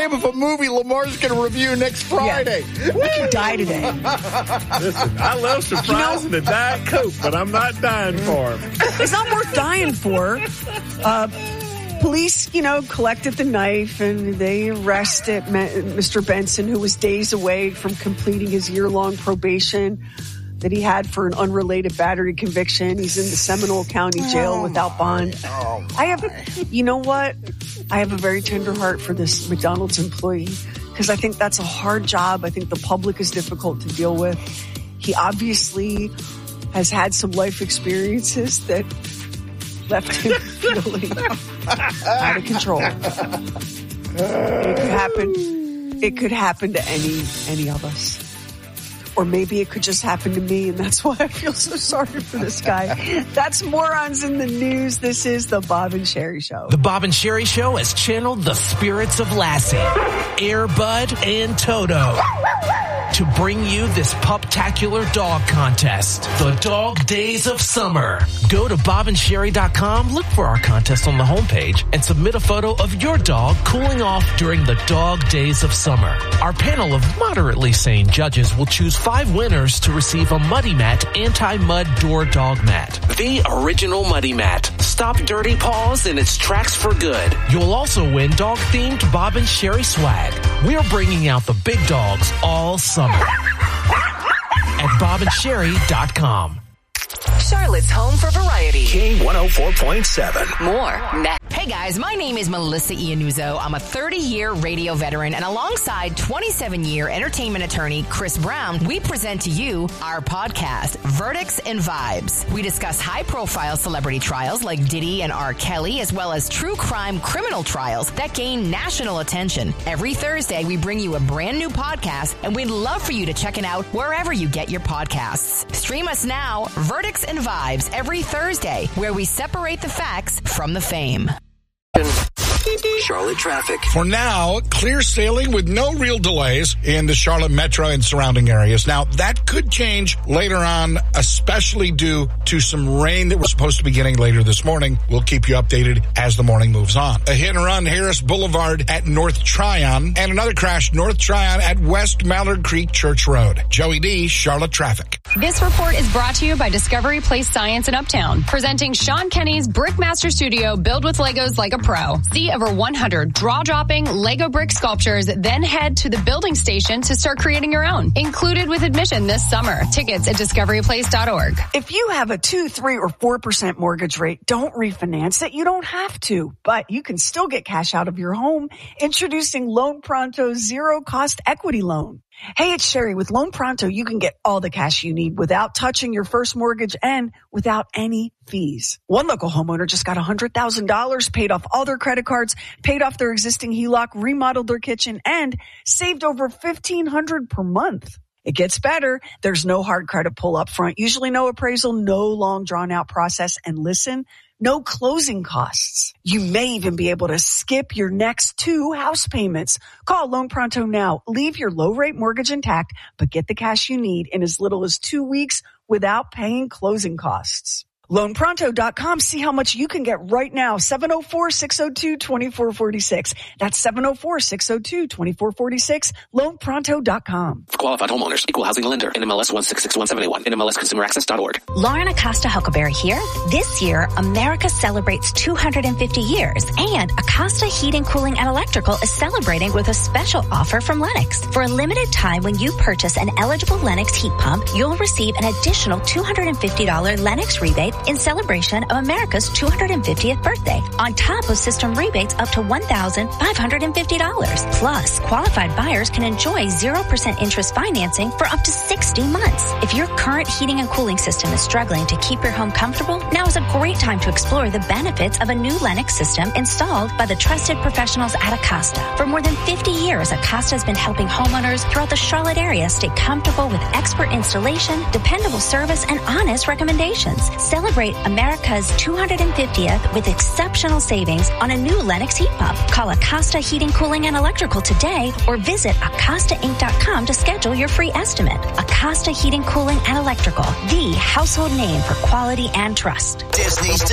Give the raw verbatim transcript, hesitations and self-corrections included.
name of a movie Lamar's going to review next Friday. Yeah. I could die today. Listen, I love surprising you know, the Diet Coke, but I'm not dying for him. It's not worth dying for. Uh, police, you know, collected the knife and they arrested Mister Benson, who was days away from completing his year-long probation that he had for an unrelated battery conviction. He's in the Seminole County Jail oh without bond. Oh I have, you know what? I have a very tender heart for this McDonald's employee because I think that's a hard job. I think the public is difficult to deal with. He obviously has had some life experiences that left him feeling out of control. It could happen. It could happen to any any of us. Or maybe it could just happen to me, and that's why I feel so sorry for this guy. That's Morons in the News. This is the Bob and Sherry Show. The Bob and Sherry Show has channeled the spirits of Lassie, Air Bud, and Toto to bring you this puptacular dog contest, the Dog Days of Summer. Go to bob and sherry dot com, look for our contest on the homepage, and submit a photo of your dog cooling off during the Dog Days of Summer. Our panel of moderately sane judges will choose five winners to receive a Muddy Mat anti-mud door dog mat. The original Muddy Mat. Stop dirty paws in its tracks for good. You'll also win dog-themed Bob and Sherry swag. We're bringing out the big dogs all summer at bob and sherry dot com. Charlotte's home for variety. King one oh four point seven. More next. Hey guys, my name is Melissa Iannuzzo. I'm a thirty-year radio veteran, and alongside twenty-seven-year entertainment attorney Chris Brown, we present to you our podcast, Verdicts and Vibes. We discuss high-profile celebrity trials like Diddy and R. Kelly, as well as true crime criminal trials that gain national attention. Every Thursday, we bring you a brand new podcast, and we'd love for you to check it out wherever you get your podcasts. Stream us now, Verdicts and Vibes, every Thursday, where we separate the facts from the fame. Charlotte traffic. For now, clear sailing with no real delays in the Charlotte metro and surrounding areas. Now, that could change later on, especially due to some rain that we're supposed to be getting later this morning. We'll keep you updated as the morning moves on. A hit and run Harris Boulevard at North Tryon, and another crash North Tryon at West Mallard Creek Church Road. Joey D, Charlotte traffic. This report is brought to you by Discovery Place Science in Uptown, presenting Sean Kenny's Brickmaster Studio Build with Legos Like a Pro. See over one hundred draw-dropping Lego brick sculptures, then head to the building station to start creating your own. Included with admission this summer. Tickets at discovery place dot org. If you have a two, three, or four percent mortgage rate, don't refinance it. You don't have to, but you can still get cash out of your home. Introducing Loan Pronto's zero-cost equity loan. Hey, it's Sherry. With Loan Pronto, you can get all the cash you need without touching your first mortgage and without any fees. One local homeowner just got one hundred thousand dollars, paid off all their credit cards, paid off their existing H E L O C, remodeled their kitchen, and saved over fifteen hundred dollars per month. It gets better. There's no hard credit pull up front, usually no appraisal, no long drawn out process, and listen, no closing costs. You may even be able to skip your next two house payments. Call Loan Pronto now. Leave your low rate mortgage intact, but get the cash you need in as little as two weeks without paying closing costs. loan pronto dot com. See how much you can get right now. seven oh four, six oh two, two four four six. That's seven oh four, six oh two, two four four six. loan pronto dot com. For qualified homeowners, equal housing lender, N M L S one six six one seven eight one, N M L S consumer access dot org. Lauren Acosta Huckleberry here. This year, America celebrates two hundred fifty years, and Acosta Heating, Cooling, and Electrical is celebrating with a special offer from Lennox. For a limited time, when you purchase an eligible Lennox heat pump, you'll receive an additional two hundred fifty dollars Lennox rebate in celebration of America's two hundred fiftieth birthday, on top of system rebates up to one thousand five hundred fifty dollars. Plus, qualified buyers can enjoy zero percent interest financing for up to sixty months. If your current heating and cooling system is struggling to keep your home comfortable, now is a great time to explore the benefits of a new Lennox system installed by the trusted professionals at Acosta. For more than fifty years, Acosta has been helping homeowners throughout the Charlotte area stay comfortable with expert installation, dependable service, and honest recommendations. Celebrate America's two hundred fiftieth with exceptional savings on a new Lennox heat pump. Call Acosta Heating, Cooling, and Electrical today, or visit acosta inc dot com to schedule your free estimate. Acosta Heating, Cooling, and Electrical, the household name for quality and trust. Disney's